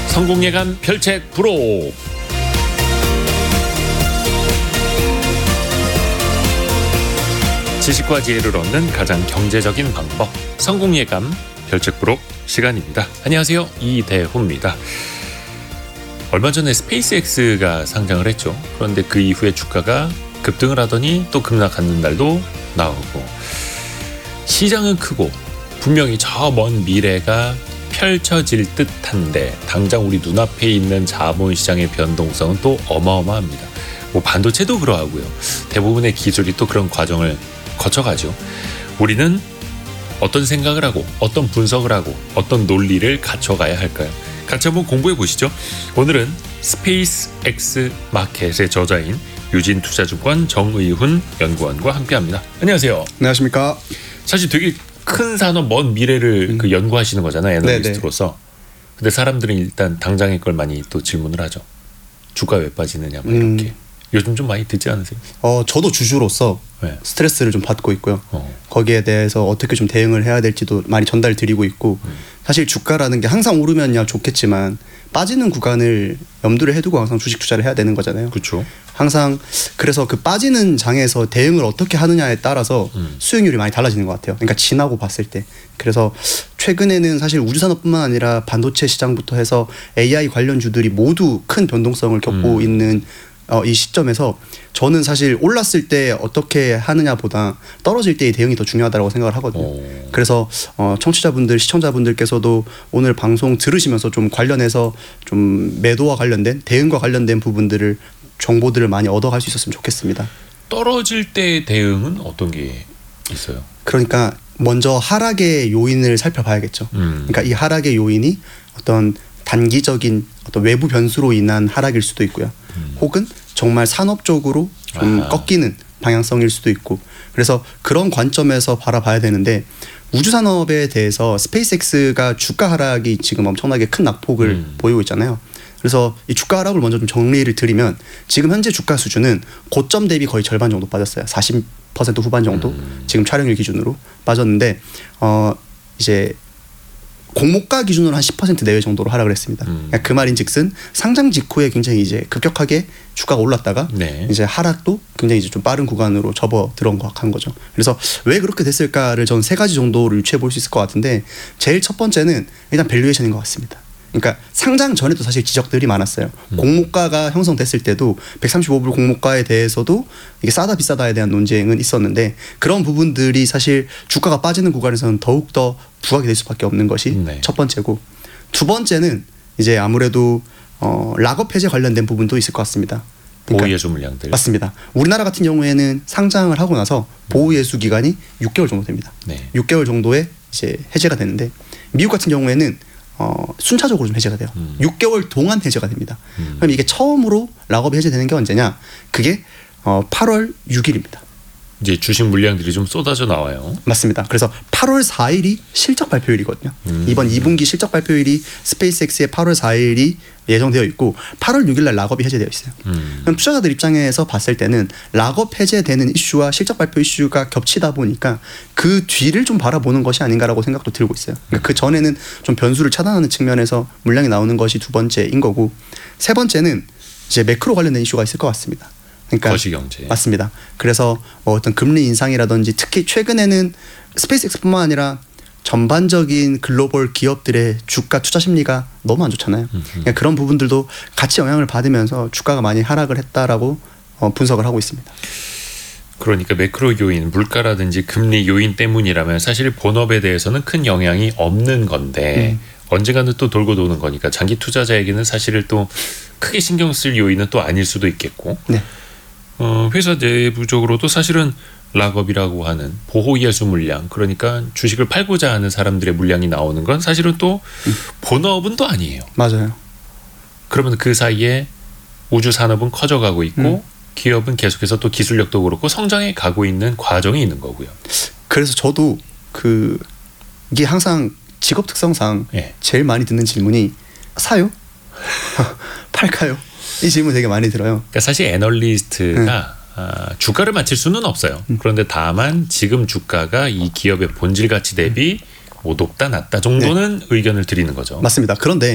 성공예감 별책 프로. 지식과 지혜를 얻는 가장 경제적인 방법, 성공예감 별책 프로 시간입니다. 안녕하세요, 이대호입니다. 얼마 전에 스페이스X가 상장을 했죠. 그런데 그 이후에 주가가 급등을 하더니 또 급락하는 날도 나오고, 시장은 크고 분명히 저 먼 미래가 펼쳐질 듯한데 당장 우리 눈앞에 있는 자본시장의 변동성은 또 어마어마합니다. 반도체도 그러하고요. 대부분의 기술이 또 그런 과정을 거쳐가죠. 우리는 어떤 생각을 하고 어떤 분석을 하고 어떤 논리를 갖춰가야 할까요? 같이 한번 공부해 보시죠. 오늘은 스페이스X 마켓의 저자인 유진투자증권 정의훈 연구원과 함께합니다. 안녕하세요. 안녕하십니까. 사실 되게 큰 산업, 먼 미래를 연구하시는 거잖아요, 애널리스트로서. 근데 사람들은 일단 당장의 걸 많이 또 질문을 하죠. 주가 왜 빠지느냐, 뭐 이렇게. 요즘 좀 많이 듣지 않으세요? 저도 주주로서 스트레스를 좀 받고 있고요. 거기에 대해서 어떻게 좀 대응을 해야 될지도 많이 전달드리고 있고, 사실 주가라는 게 항상 오르면야 좋겠지만 빠지는 구간을 염두를 해두고 항상 주식 투자를 해야 되는 거잖아요. 그렇죠. 항상 그래서 그 빠지는 장에서 대응을 어떻게 하느냐에 따라서 수익률이 많이 달라지는 것 같아요. 그러니까 지나고 봤을 때. 그래서 최근에는 사실 우주산업뿐만 아니라 반도체 시장부터 해서 AI 관련주들이 모두 큰 변동성을 겪고 있는 이 시점에서 저는 사실 올랐을 때 어떻게 하느냐보다 떨어질 때의 대응이 더 중요하다고 생각을 하거든요. 그래서 청취자분들, 시청자분들께서도 오늘 방송 들으시면서 좀 관련해서 좀 매도와 관련된, 대응과 관련된 부분들을, 정보들을 많이 얻어갈 수 있었으면 좋겠습니다. 떨어질 때 대응은 어떤 게 있어요? 그러니까 먼저 하락의 요인을 살펴봐야겠죠. 그러니까 이 하락의 요인이 어떤 단기적인 어떤 외부 변수로 인한 하락일 수도 있고요. 혹은 정말 산업적으로 좀 꺾이는 방향성일 수도 있고, 그래서 그런 관점에서 바라봐야 되는데, 우주산업에 대해서 스페이스X가 주가 하락이 지금 엄청나게 큰 낙폭을 보이고 있잖아요. 그래서 이 주가 하락을 먼저 좀 정리를 드리면, 지금 현재 주가 수준은 고점 대비 거의 절반 정도 빠졌어요. 40% 후반 정도 지금 촬영일 기준으로 빠졌는데, 이제 공모가 기준으로 한 10% 내외 정도로 하락을 했습니다. 그러니까 그 말인즉슨 상장 직후에 굉장히 이제 급격하게 주가가 올랐다가 이제 하락도 굉장히 이제 좀 빠른 구간으로 접어 들어간 거죠. 그래서 왜 그렇게 됐을까를 저는 세 가지 정도를 유추해 볼 수 있을 것 같은데, 제일 첫 번째는 일단 밸류에이션인 것 같습니다. 그러니까 상장 전에도 사실 지적들이 많았어요. 공모가가 형성됐을 때도 135불 공모가에 대해서도 이게 싸다 비싸다에 대한 논쟁은 있었는데, 그런 부분들이 사실 주가가 빠지는 구간에서는 더욱더 부각이 될 수밖에 없는 것이 첫 번째고, 두 번째는 이제 아무래도 락업 해제 관련된 부분도 있을 것 같습니다. 그러니까 보호예수 물량들. 맞습니다. 우리나라 같은 경우에는 상장을 하고 나서 보호예수 기간이 6개월 정도 됩니다. 6개월 정도에 이제 해제가 되는데, 미국 같은 경우에는 순차적으로 좀 해제가 돼요. 6개월 동안 해제가 됩니다. 그럼 이게 처음으로 락업이 해제되는 게 언제냐? 그게 8월 6일입니다. 이제 주식 물량들이 좀 쏟아져 나와요. 맞습니다. 그래서 8월 4일이 실적 발표일이거든요. 이번 2분기 실적 발표일이 스페이스X의 8월 4일이 예정되어 있고, 8월 6일 날 락업이 해제되어 있어요. 그럼 투자자들 입장에서 봤을 때는 락업 해제되는 이슈와 실적 발표 이슈가 겹치다 보니까 그 뒤를 좀 바라보는 것이 아닌가라고 생각도 들고 있어요. 그러니까 그 전에는 좀 변수를 차단하는 측면에서 물량이 나오는 것이 두 번째인 거고, 세 번째는 이제 매크로 관련된 이슈가 있을 것 같습니다. 그러니까 거시경제. 맞습니다. 그래서 어떤 금리 인상이라든지, 특히 최근에는 스페이스X뿐만 아니라 전반적인 글로벌 기업들의 주가 투자 심리가 너무 안 좋잖아요. 그러니까 그런 부분들도 같이 영향을 받으면서 주가가 많이 하락을 했다라고 분석을 하고 있습니다. 그러니까 매크로 요인, 물가라든지 금리 요인 때문이라면 사실 본업에 대해서는 큰 영향이 없는 건데 언젠가는 또 돌고 도는 거니까 장기 투자자에게는 사실을 또 크게 신경 쓸 요인은 또 아닐 수도 있겠고, 회사 내부적으로도 사실은 락업이라고 하는 보호예수 물량, 그러니까 주식을 팔고자 하는 사람들의 물량이 나오는 건 사실은 또 본업은 또 아니에요. 맞아요. 그러면 그 사이에 우주 산업은 커져가고 있고 기업은 계속해서 또 기술력도 그렇고 성장해 가고 있는 과정이 있는 거고요. 그래서 저도 이게 항상 직업 특성상 제일 많이 듣는 질문이 사요? 팔까요? 이 질문 되게 많이 들어요. 그러니까 사실 애널리스트가 주가를 맞힐 수는 없어요. 그런데 다만 지금 주가가 이 기업의 본질 가치 대비 뭐 높다 낮다 정도는 의견을 드리는 거죠. 맞습니다. 그런데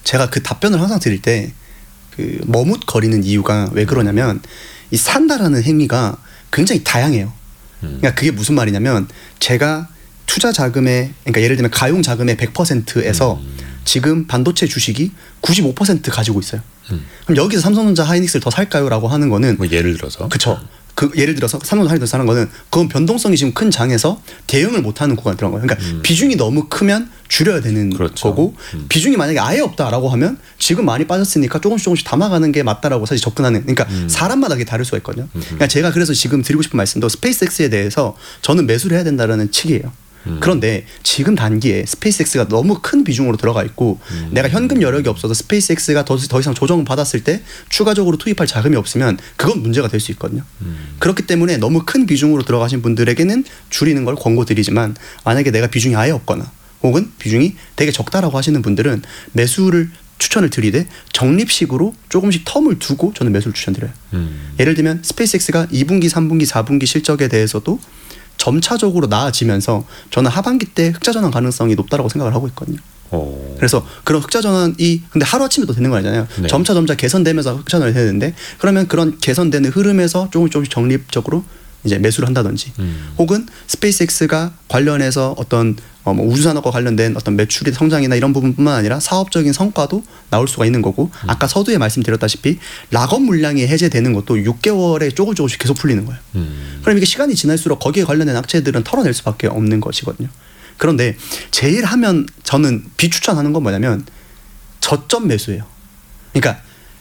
제가 그 답변을 항상 드릴 때 그 머뭇거리는 이유가 왜 그러냐면 이 산다라는 행위가 굉장히 다양해요. 그러니까 그게 무슨 말이냐면 제가 투자 자금의 그러니까 예를 들면 가용 자금의 100%에서 지금 반도체 주식이 95% 가지고 있어요. 그럼 여기서 삼성전자 하이닉스를 더 살까요라고 하는 거는 뭐 예를 들어서 그렇죠. 그 예를 들어서 삼성전자 하이닉스 사는 거는 그건 변동성이 지금 큰 장에서 대응을 못하는 구간이 들어간 거예요. 그러니까 비중이 너무 크면 줄여야 되는 그렇죠. 거고 비중이 만약에 아예 없다라고 하면 지금 많이 빠졌으니까 조금씩 담아가는 게 맞다라고 사실 접근하는 그러니까 사람마다 그게 다를 수가 있거든요. 그러니까 제가 그래서 지금 드리고 싶은 말씀도 스페이스X에 대해서 저는 매수를 해야 된다라는 측이에요. 그런데 지금 단기에 스페이스X가 너무 큰 비중으로 들어가 있고 내가 현금 여력이 없어서 스페이스X가 더 이상 조정을 받았을 때 추가적으로 투입할 자금이 없으면 그건 문제가 될 수 있거든요. 그렇기 때문에 너무 큰 비중으로 들어가신 분들에게는 줄이는 걸 권고드리지만 만약에 내가 비중이 아예 없거나 혹은 비중이 되게 적다라고 하시는 분들은 매수를 추천을 드리되 적립식으로 조금씩 텀을 두고 저는 매수를 추천드려요. 예를 들면 스페이스X가 2분기, 3분기, 4분기 실적에 대해서도 점차적으로 나아지면서 저는 하반기 때 흑자 전환 가능성이 높다라고 생각을 하고 있거든요. 그래서 그런 흑자 전환이 근데 하루아침에 또 되는 거 아니잖아요. 네. 점차 개선되면서 흑자 전환이 해야 되는데 그러면 그런 개선되는 흐름에서 조금씩 적립적으로 이제 매수를 한다든지 혹은 스페이스X가 관련해서 어떤 뭐 우주산업과 관련된 어떤 매출의 성장이나 이런 부분뿐만 아니라 사업적인 성과도 나올 수가 있는 거고 아까 서두에 말씀드렸다시피 락업 물량이 해제되는 것도 6개월에 조금씩 계속 풀리는 거예요. 그럼 이게 시간이 지날수록 거기에 관련된 악재들은 털어낼 수밖에 없는 것이거든요. 그런데 제일 하면 저는 비추천하는 건 뭐냐면 저점 매수예요. 그러니까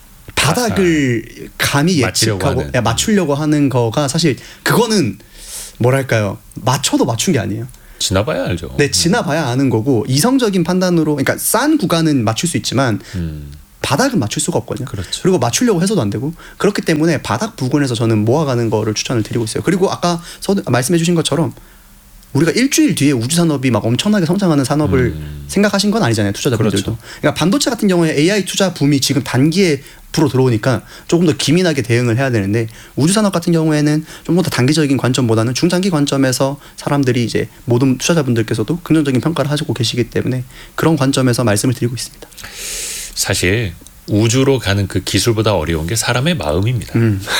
바닥을 감히 예측하고 맞추려고 하는 거가 사실 그거는 뭐랄까요 맞춰도 맞춘 게 아니에요. 지나봐야 알죠. 네, 지나봐야 아는 거고 이성적인 판단으로 그러니까 싼 구간은 맞출 수 있지만 바닥은 맞출 수가 없거든요. 그렇죠. 그리고 맞추려고 해서도 안 되고 그렇기 때문에 바닥 부근에서 저는 모아가는 거를 추천을 드리고 있어요. 그리고 아까 말씀해 주신 것처럼 우리가 일주일 뒤에 우주산업이 막 엄청나게 성장하는 산업을 생각하신 건 아니잖아요. 투자자분들도. 그렇죠. 그러니까 반도체 같은 경우에 AI 투자 붐이 지금 단기에 불어 들어오니까 조금 더 기민하게 대응을 해야 되는데 우주산업 같은 경우에는 좀 더 단기적인 관점보다는 중장기 관점에서 사람들이 이제 모든 투자자분들께서도 긍정적인 평가를 하시고 계시기 때문에 그런 관점에서 말씀을 드리고 있습니다. 사실 우주로 가는 그 기술보다 어려운 게 사람의 마음입니다.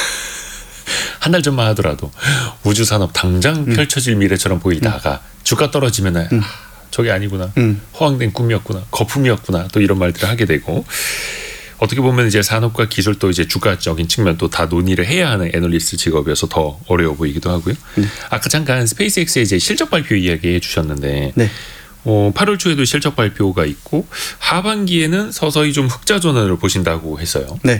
한 달 전만 하더라도 우주산업 당장 펼쳐질 미래처럼 보이다가 주가 떨어지면 저게 아니구나. 허황된 꿈이었구나. 거품이었구나. 또 이런 말들을 하게 되고 어떻게 보면 이제 산업과 기술 또 이제 주가적인 측면도 다 논의를 해야 하는 애널리스트 직업이어서 더 어려워 보이기도 하고요. 아까 잠깐 스페이스X의 이제 실적 발표 이야기해 주셨는데 네. 8월 초에도 실적 발표가 있고 하반기에는 서서히 좀 흑자 전환을 보신다고 했어요. 네.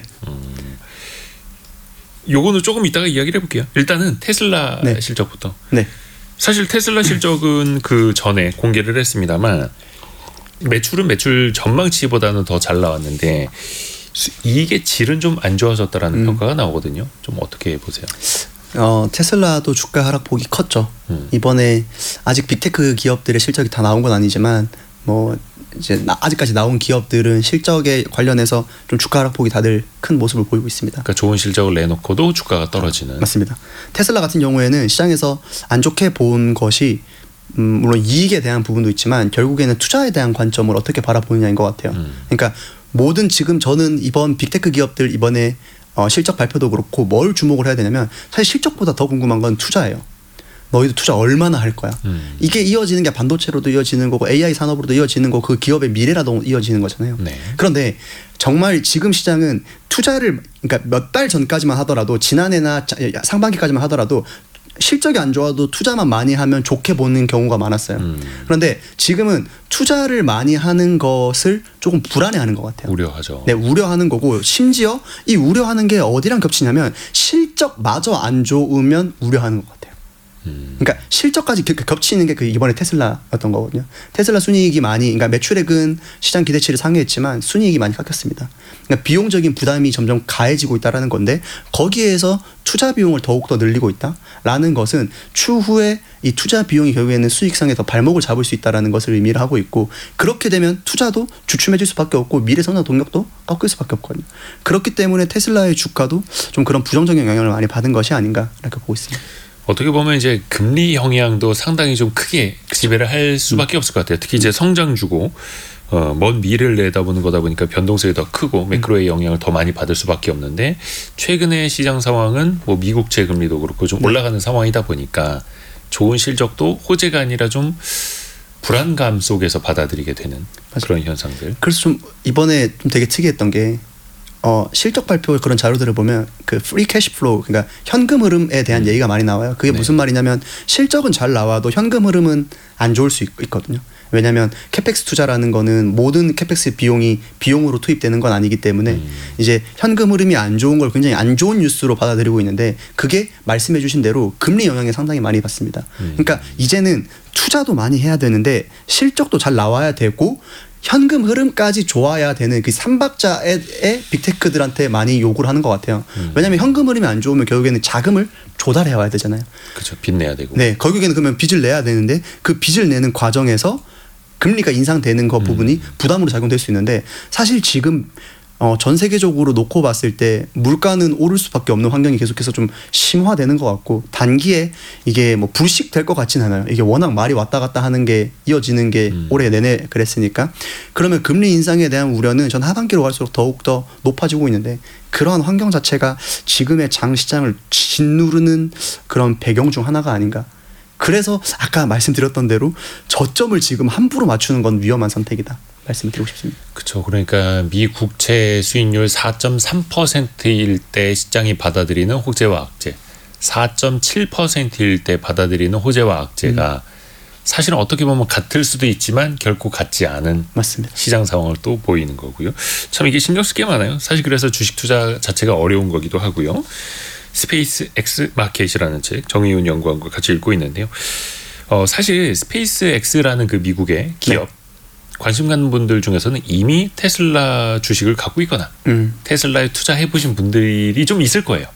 요거는 조금 이따가 이야기를 해볼게요. 일단은 테슬라 네. 실적부터. 네. 사실 테슬라 실적은 그 전에 공개를 했습니다만 매출은 매출 전망치보다는 더 잘 나왔는데 이게 질은 좀 안 좋아졌다라는 평가가 나오거든요. 좀 어떻게 보세요? 테슬라도 주가 하락폭이 컸죠. 이번에 아직 빅테크 기업들의 실적이 다 나온 건 아니지만 뭐 이제 아직까지 나온 기업들은 실적에 관련해서 좀 주가 하락폭이 다들 큰 모습을 보이고 있습니다. 그러니까 좋은 실적을 내놓고도 주가가 떨어지는. 맞습니다. 테슬라 같은 경우에는 시장에서 안 좋게 본 것이 물론 이익에 대한 부분도 있지만 결국에는 투자에 대한 관점을 어떻게 바라보느냐인 것 같아요. 그러니까 모든 지금 저는 이번 빅테크 기업들 이번에 실적 발표도 그렇고 뭘 주목을 해야 되냐면 사실 실적보다 더 궁금한 건 투자예요. 너희도 투자 얼마나 할 거야. 이게 이어지는 게 반도체로도 이어지는 거고 AI 산업으로도 이어지는 거고 그 기업의 미래라도 이어지는 거잖아요. 네. 그런데 정말 지금 시장은 투자를 그러니까 몇 달 전까지만 하더라도 지난해나 상반기까지만 하더라도 실적이 안 좋아도 투자만 많이 하면 좋게 보는 경우가 많았어요. 그런데 지금은 투자를 많이 하는 것을 조금 불안해하는 것 같아요. 우려하죠. 네, 우려하는 거고 심지어 이 우려하는 게 어디랑 겹치냐면 실적마저 안 좋으면 우려하는 것 같아요. 그러니까 실적까지 겹치는 게 그 이번에 테슬라였던 거거든요. 테슬라 순이익이 많이, 그러니까 매출액은 시장 기대치를 상회했지만 순이익이 많이 깎였습니다. 그러니까 비용적인 부담이 점점 가해지고 있다라는 건데 거기에서 투자 비용을 더욱 더 늘리고 있다라는 것은 추후에 이 투자 비용이 결국에는 수익성에 더 발목을 잡을 수 있다라는 것을 의미를 하고 있고 그렇게 되면 투자도 주춤해질 수밖에 없고 미래 성장 동력도 꺾일 수밖에 없거든요. 그렇기 때문에 테슬라의 주가도 좀 그런 부정적인 영향을 많이 받은 것이 아닌가 이렇게 보고 있습니다. 어떻게 보면 이제 금리 영향도 상당히 좀 크게 지배를 할 수밖에 없을 것 같아요. 특히 이제 성장주고 먼 미래를 내다보는 거다 보니까 변동성이 더 크고 매크로의 영향을 더 많이 받을 수밖에 없는데 최근의 시장 상황은 뭐 미국채 금리도 그렇고 좀 올라가는 상황이다 보니까 좋은 실적도 호재가 아니라 좀 불안감 속에서 받아들이게 되는 그런 현상들. 그래서 좀 이번에 좀 되게 특이했던 게 실적 발표 그런 자료들을 보면 그 프리 캐시 플로우 그러니까 현금 흐름에 대한 얘기가 많이 나와요. 그게 무슨 말이냐면 실적은 잘 나와도 현금 흐름은 안 좋을 수 있거든요. 왜냐하면 캐펙스 투자라는 거는 모든 캐펙스 비용이 비용으로 투입되는 건 아니기 때문에 이제 현금 흐름이 안 좋은 걸 굉장히 안 좋은 뉴스로 받아들이고 있는데 그게 말씀해 주신 대로 금리 영향을 상당히 많이 받습니다. 그러니까 이제는 투자도 많이 해야 되는데 실적도 잘 나와야 되고 현금 흐름까지 좋아야 되는 그 삼박자의 빅테크들한테 많이 요구를 하는 것 같아요. 왜냐하면 현금 흐름이 안 좋으면 결국에는 자금을 조달해 와야 되잖아요. 그렇죠. 빚 내야 되고. 네, 결국에는 그러면 빚을 내야 되는데 그 빚을 내는 과정에서 금리가 인상되는 거 부분이 부담으로 작용될 수 있는데 사실 지금 전 세계적으로 놓고 봤을 때 물가는 오를 수밖에 없는 환경이 계속해서 좀 심화되는 것 같고 단기에 이게 뭐 불식될 것 같진 않아요. 이게 워낙 말이 왔다 갔다 하는 게 이어지는 게 올해 내내 그랬으니까 그러면 금리 인상에 대한 우려는 전 하반기로 갈수록 더욱더 높아지고 있는데 그러한 환경 자체가 지금의 장 시장을 짓누르는 그런 배경 중 하나가 아닌가. 그래서 아까 말씀드렸던 대로 저점을 지금 함부로 맞추는 건 위험한 선택이다. 말씀드리고 싶습니다. 그렇죠. 그러니까 미 국채 수익률 4.3%일 때 시장이 받아들이는 호재와 악재, 4.7%일 때 받아들이는 호재와 악재가 사실은 어떻게 보면 같을 수도 있지만 결코 같지 않은 맞습니다. 시장 상황을 또 보이는 거고요. 참 이게 신경 쓸 게 많아요. 사실 그래서 주식 투자 자체가 어려운 거기도 하고요. 스페이스 X 마켓이라는 책 정의훈 연구원과 같이 읽고 있는데요. 사실 스페이스 X라는 그 미국의 기업 관심 갖는 분들 중에서는 이미 테슬라 주식을 갖고 있거나 테슬라에 투자해 보신 분들이 좀 있을 거예요.